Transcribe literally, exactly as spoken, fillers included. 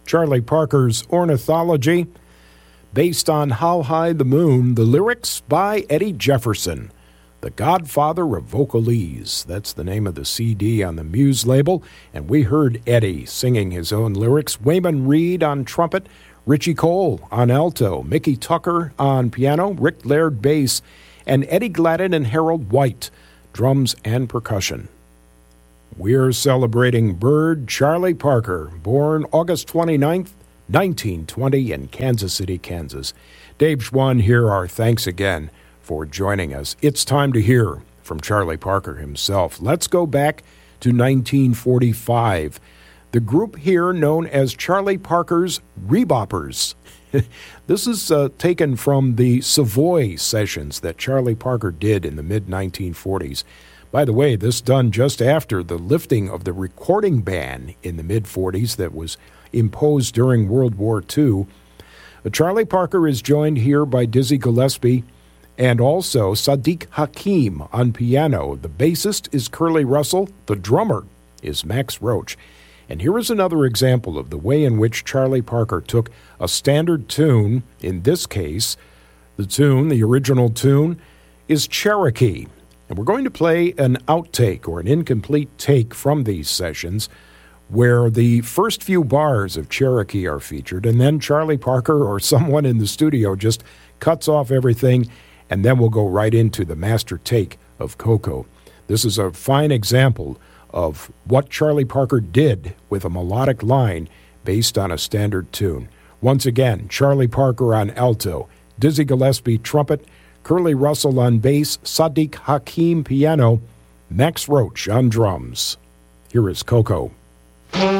Charlie Parker's Ornithology, based on How High the Moon, the lyrics by Eddie Jefferson, the godfather of vocalese. That's the name of the C D on the Muse label, and we heard Eddie singing his own lyrics. Wayman Reed on trumpet, Richie Cole on alto, Mickey Tucker on piano, Rick Laird bass, and Eddie Gladden and Harold White, drums and percussion. We're celebrating Bird Charlie Parker, born August twenty-ninth, nineteen twenty in Kansas City, Kansas. Dave Schwann here. Our thanks again for joining us. It's time to hear from Charlie Parker himself. Let's go back to nineteen forty-five. The group here known as Charlie Parker's Reboppers. This is uh, taken from the Savoy sessions that Charlie Parker did in the mid nineteen forties. By the way, this done just after the lifting of the recording ban in the mid-forties that was imposed during World War Two. Uh, Charlie Parker is joined here by Dizzy Gillespie and also Sadiq Hakim on piano. The bassist is Curly Russell. The drummer is Max Roach. And here is another example of the way in which Charlie Parker took a standard tune. In this case, the tune, the original tune, is Cherokee. And we're going to play an outtake or an incomplete take from these sessions where the first few bars of Cherokee are featured, and then Charlie Parker or someone in the studio just cuts off everything, and then we'll go right into the master take of Coco. This is a fine example of what Charlie Parker did with a melodic line based on a standard tune. Once again, Charlie Parker on alto, Dizzy Gillespie trumpet, Curly Russell on bass, Sadiq Hakim piano, Max Roach on drums. Here is Coco.